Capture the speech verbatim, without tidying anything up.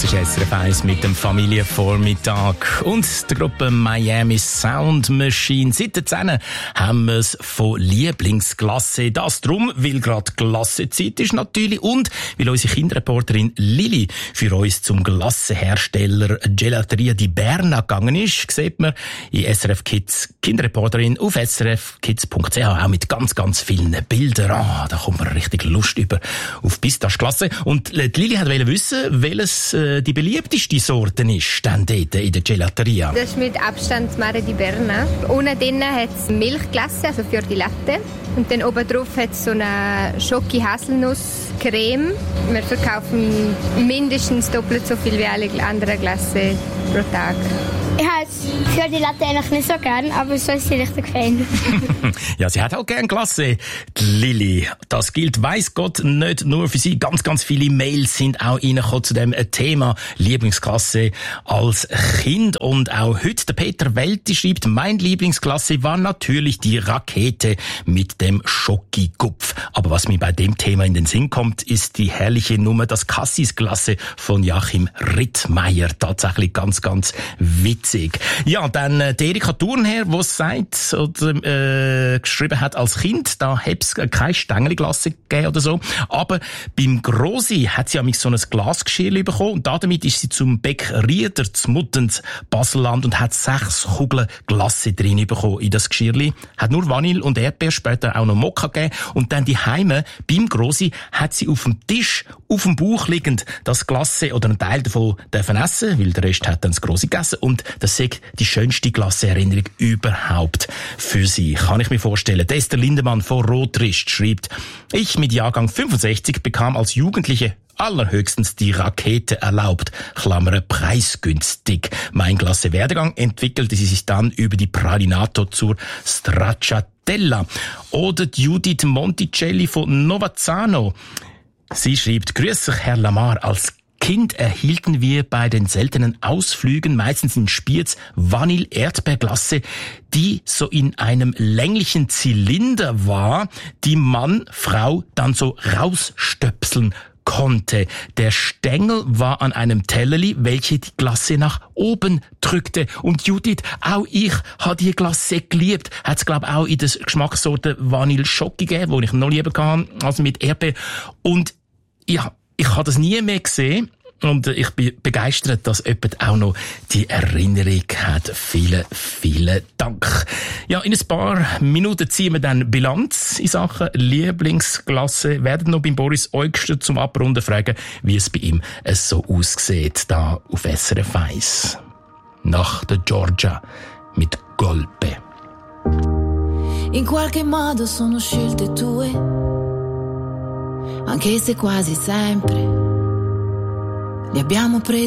ist S R F eins mit dem Familienvormittag und der Gruppe Miami Sound Machine. Seit zehn haben wir es von Lieblingsglasse. Das drum, weil gerade Glassezeit ist natürlich und weil unsere Kinderreporterin Lili für uns zum Glassehersteller Gelateria di Berna gegangen ist, sieht man in S R F Kids Kinderreporterin auf s r f kids punkt c h auch mit ganz, ganz vielen Bildern. Ah, da kommt man richtig Lust über auf Pistacheglasse. Und die Lili hat wissen, welches äh, die beliebteste Sorte ist dann dort in der Gelateria. Das ist mit Abstand Mare di Berna. Unten drin hat es Milchglasse, also für die Latte. Und dann oben drauf hat es so eine Schoki-Haselnuss-Creme. Wir verkaufen mindestens doppelt so viel wie alle anderen Glasse pro Tag. Ich habe für die Latte eigentlich nicht so gern, aber so ist sie richtig fein. Ja, sie hat auch gern Glasse, die Lili. Das gilt, weiss Gott, nicht nur für sie. Ganz, ganz viele Mails sind auch reingekommen zu dem Thema Lieblingsklasse als Kind. Und auch heute, der Peter Welti schreibt, mein Lieblingsklasse war natürlich die Rakete mit dem Schoki-Gupf. Aber was mir bei dem Thema in den Sinn kommt, ist die herrliche Nummer, das Cassis-Klasse von Joachim Rittmeier. Tatsächlich ganz, ganz witzig. Ja, dann äh, die Erika Thurnherr, die sagt oder äh, geschrieben hat als Kind, da hätte es keine Stängelglasse gegeben oder so. Aber beim Grossi hat sie ja so ein Glasgeschirr bekommen und damit ist sie zum Bäckrieder zu Muttens Baselland und hat sechs Kugeln Glasse drin bekommen in das Geschirrli. Hat nur Vanille und Erdbeer, später auch noch Mokka gegeben. Und dann die Heime beim Grossi hat sie auf dem Tisch, auf dem Bauch liegend, das Glasse oder einen Teil davon dürfen essen, weil der Rest hat dann das Grossi gegessen. Und das ist die schönste Glasseerinnerung überhaupt für sie. Kann ich mir vorstellen. Esther Lindemann von Rotrist schreibt, ich mit Jahrgang fünfundsechzig bekam als Jugendliche allerhöchstens die Rakete erlaubt, Klammer preisgünstig. Mein Glasse-Werdegang entwickelte sie sich dann über die Pralinato zur Stracciatella. Oder die Judith Monticelli von Novazzano. Sie schreibt, grüß dich, Herr Lamar, als Kind erhielten wir bei den seltenen Ausflügen, meistens in Spiez, Vanille-Erdbeerglasse, die so in einem länglichen Zylinder war, die Mann, Frau dann so rausstöpseln konnte. Der Stängel war an einem Tellerli, welche die Glasse nach oben drückte. Und Judith, auch ich habe die Glasse geliebt. Hat es, glaube ich, auch in der Geschmackssorte Vanille Schoki gegeben, die ich noch lieber kann, also mit Erdbeer. Und ja, ich habe das nie mehr gesehen und ich bin begeistert, dass jemand auch noch die Erinnerung hat. Vielen, vielen Dank. Ja, in ein paar Minuten ziehen wir dann Bilanz in Sachen Lieblingsklasse. Werden noch beim Boris Eugster zum Abrunden fragen, wie es bei ihm so aussieht, da auf S R F eins. Nach der Georgia mit Golpe. In qualche modo sono scelte tue, anche se quasi sempre li abbiamo presi